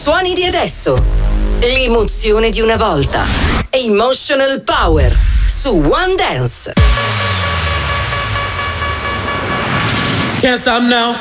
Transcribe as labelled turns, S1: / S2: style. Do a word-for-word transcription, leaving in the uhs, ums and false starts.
S1: suoni di adesso, l'emozione di una volta. Emotional Power su One Dance.
S2: Can't stop now.